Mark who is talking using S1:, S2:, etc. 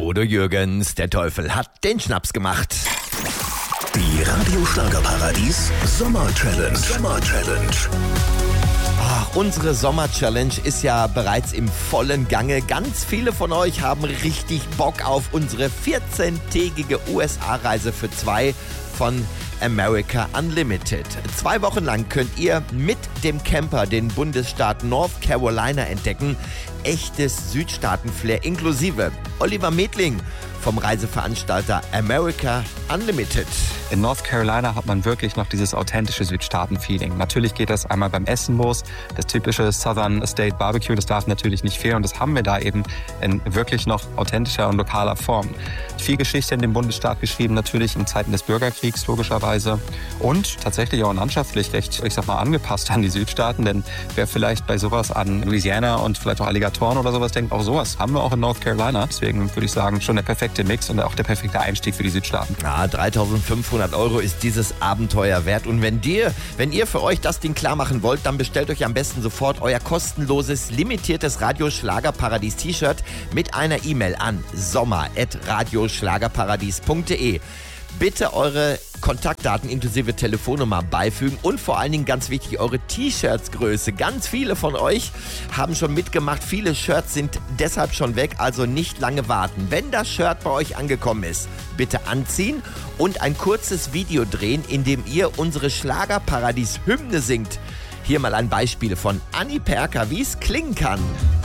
S1: Bodo Jürgens, der Teufel hat den Schnaps gemacht.
S2: Die Radio Schlagerparadies Sommer-Challenge.
S1: Unsere Sommer-Challenge ist ja bereits im vollen Gange. Ganz viele von euch haben richtig Bock auf unsere 14-tägige USA-Reise für 2 von America Unlimited. 2 Wochen lang könnt ihr mit dem Camper den Bundesstaat North Carolina entdecken. Echtes Südstaaten-Flair inklusive Oliver Medling vom Reiseveranstalter America Unlimited.
S3: In North Carolina hat man wirklich noch dieses authentische Südstaaten-Feeling. Natürlich geht das einmal beim Essen los. Das typische Southern State Barbecue, das darf natürlich nicht fehlen. Und das haben wir da eben in wirklich noch authentischer und lokaler Form. Viel Geschichte in dem Bundesstaat geschrieben, natürlich in Zeiten des Bürgerkriegs logischerweise. Und tatsächlich auch landschaftlich recht, angepasst an die Südstaaten. Denn wer vielleicht bei sowas an Louisiana und vielleicht auch Alligatoren oder sowas denkt, auch sowas haben wir auch in North Carolina. Deswegen würde ich sagen, schon der perfekte Mix und auch der perfekte Einstieg für die Südstaaten.
S1: Ja, 3.500 € ist dieses Abenteuer wert. Und wenn ihr für euch das Ding klar machen wollt, dann bestellt euch am besten sofort euer kostenloses, limitiertes Radio-Schlagerparadies-T-Shirt mit einer E-Mail an sommer@radioschlagerparadies.de. Bitte eure Kontaktdaten inklusive Telefonnummer beifügen und vor allen Dingen ganz wichtig, eure T-Shirts-Größe. Ganz viele von euch haben schon mitgemacht. Viele Shirts sind deshalb schon weg, also nicht lange warten. Wenn das Shirt bei euch angekommen ist, bitte anziehen und ein kurzes Video drehen, in dem ihr unsere Schlagerparadies-Hymne singt. Hier mal ein Beispiel von Anni Perker, wie es klingen kann.